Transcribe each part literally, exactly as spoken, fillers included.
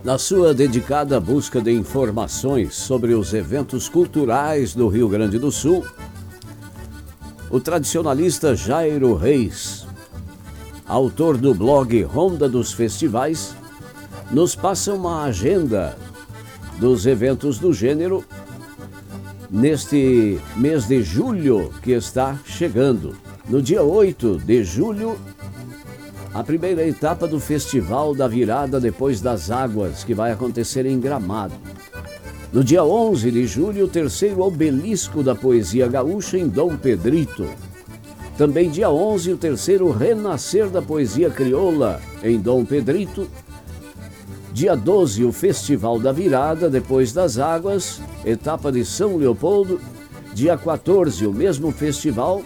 Na sua dedicada busca de informações sobre os eventos culturais do Rio Grande do Sul, o tradicionalista Jairo Reis, autor do blog Ronda dos Festivais, nos passa uma agenda dos eventos do gênero neste mês de julho que está chegando. No dia oito de julho, a primeira etapa do Festival da Virada Depois das Águas, que vai acontecer em Gramado. No dia onze de julho, o terceiro Obelisco da Poesia Gaúcha em Dom Pedrito. Também dia onze, o terceiro Renascer da Poesia Crioula em Dom Pedrito. Dia doze, o Festival da Virada Depois das Águas, etapa de São Leopoldo. Dia quatorze, o mesmo festival,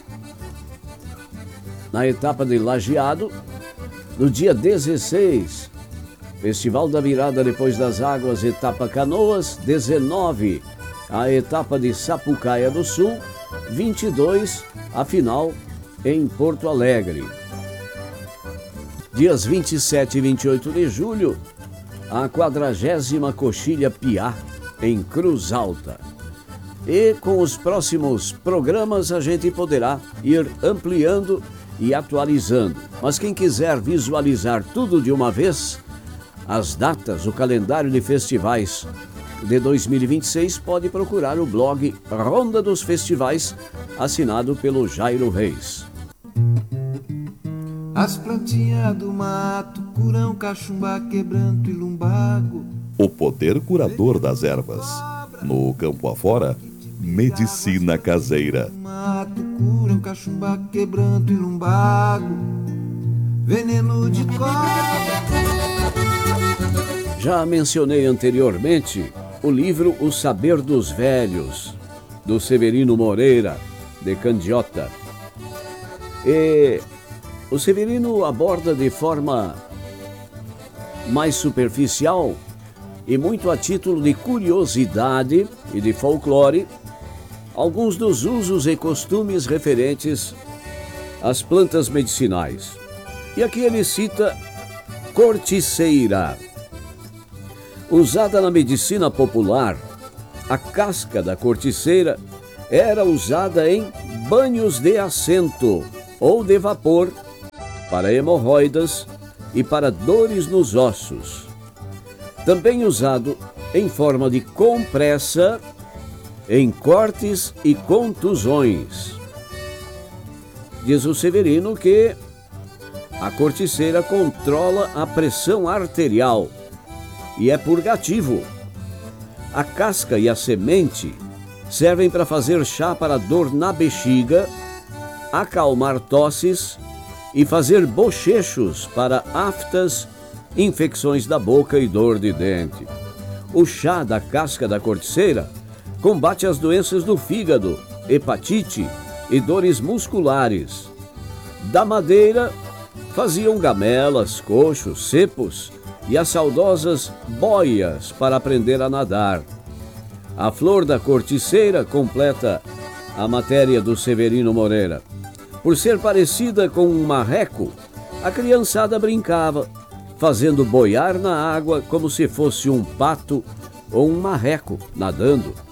na etapa de Lajeado. No dia dezesseis, Festival da Virada Depois das Águas, etapa Canoas. dezenove, a etapa de Sapucaia do Sul. vinte e dois, a final em Porto Alegre. Dias vinte e sete e vinte e oito de julho, a quadragésima Coxilha Piá, em Cruz Alta. E com os próximos programas a gente poderá ir ampliando e atualizando. Mas quem quiser visualizar tudo de uma vez, as datas, o calendário de festivais de dois mil e vinte e seis, pode procurar o blog Ronda dos Festivais, assinado pelo Jairo Reis. As plantinhas do mato curam cachumbá, quebranto e lumbago. O poder curador das ervas. No campo afora, medicina caseira. Mato curam cachumbá, quebranto e lumbago. Veneno de cobra. Já mencionei anteriormente o livro O Saber dos Velhos, do Severino Moreira, de Candiota. E o Severino aborda de forma mais superficial e muito a título de curiosidade e de folclore alguns dos usos e costumes referentes às plantas medicinais. E aqui ele cita corticeira. Usada na medicina popular, a casca da corticeira era usada em banhos de assento ou de vapor para hemorroidas e para dores nos ossos. Também usado em forma de compressa em cortes e contusões. Diz o Severino que a corticeira controla a pressão arterial e é purgativo. A casca e a semente servem para fazer chá para dor na bexiga, acalmar tosses e fazer bochechos para aftas, infecções da boca e dor de dente. O chá da casca da corticeira combate as doenças do fígado, hepatite e dores musculares. Da madeira faziam gamelas, coxos, cepos e as saudosas boias para aprender a nadar. A flor da corticeira completa a matéria do Severino Moreira. Por ser parecida com um marreco, a criançada brincava, fazendo boiar na água como se fosse um pato ou um marreco nadando.